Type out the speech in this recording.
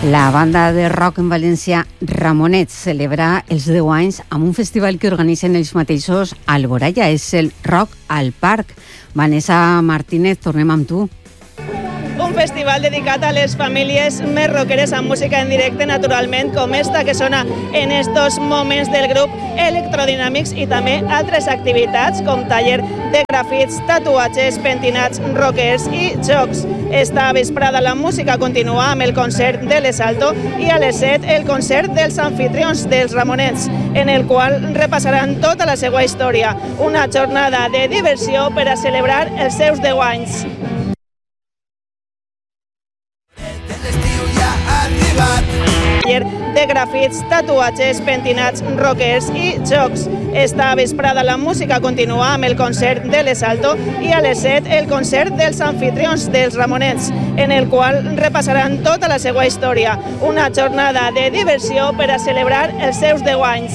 La banda de rock en València Ramonets celebra els 10 anys amb un festival que organitzen ells mateixos a Alboraya. És el Rock al Parc. Vanessa Martínez, tornem amb tu. Un festival dedicat a les famílies més rockeres amb música en directe, naturalment, com esta que sona en estos moments del grup Electrodynamics, i també altres activitats com taller de grafits, tatuatges, pentinats, rockers i jocs. Esta vesprada la música continua amb el concert de l'Esalto i a les 7 el concert dels anfitrions dels Ramonets, en el qual repassaran tota la seva història. Una jornada de diversió per a celebrar els seus 10 anys. Taller de grafits, tatuatges, pentinats, rockers i jocs. Esta vesprada la música continua amb el concert de l'Esalto i a les 7 el concert dels anfitrions dels Ramonets, en el qual repassaran tota la seva història. Una jornada de diversió per a celebrar els seus 10 anys.